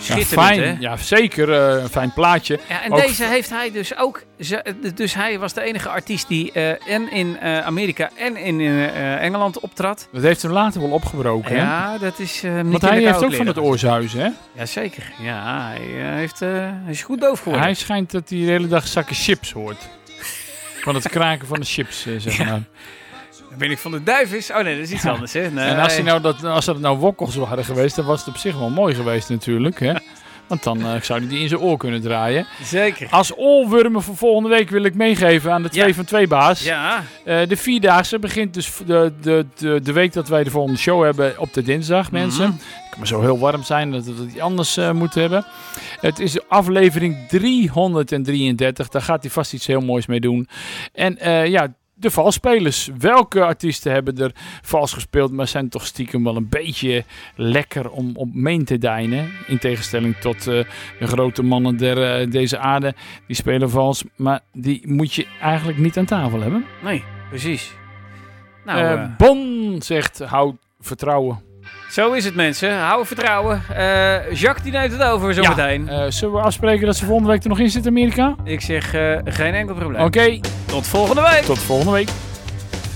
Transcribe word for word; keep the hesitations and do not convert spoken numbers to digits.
Schitterend, ja, fijn. hè? Ja, zeker. Uh, een fijn plaatje. Ja, en ook deze heeft hij dus ook... Dus hij was de enige artiest die uh, en in uh, Amerika en in uh, Engeland optrad. Dat heeft hem later wel opgebroken, ja, hè? dat is uh, niet. Want hij heeft ook van het oorzuizen, hè? Jazeker. Ja, hij, uh, heeft, uh, hij is goed doof geworden. Hij schijnt dat hij de hele dag zakken chips hoort. Van het kraken van de chips, uh, zeg maar. Ja. Dan ben ik van de duivis. Oh nee, dat is iets ja. anders, hè? Nee. En als, hij nou dat, als dat nou wokkels waren geweest, dan was het op zich wel mooi geweest natuurlijk, hè? Want dan uh, zou hij die in zijn oor kunnen draaien. Zeker. Als oorwormen voor volgende week wil ik meegeven aan de twee ja. van twee baas. Ja. Uh, de Vierdaagse begint dus de, de, de, de week dat wij de volgende show hebben op de dinsdag, mensen. Mm-hmm. Het kan maar zo heel warm zijn dat we het anders uh, moeten hebben. Het is aflevering driehonderddrieëndertig. Daar gaat hij vast iets heel moois mee doen. En uh, ja... De valsspelers. Welke artiesten hebben er vals gespeeld, maar zijn toch stiekem wel een beetje lekker om op mee te deinen. In tegenstelling tot uh, de grote mannen der, uh, deze aarde. Die spelen vals, maar die moet je eigenlijk niet aan tafel hebben. Nee, precies. Nou, uh, uh... Bon zegt, hou vertrouwen. Zo is het, mensen. Hou vertrouwen. Uh, Jacques die neemt het over zometeen. Ja, uh, zullen we afspreken dat ze volgende week er nog in zit, Amerika? Ik zeg uh, geen enkel probleem. Oké. Okay. Tot volgende week. Tot volgende week.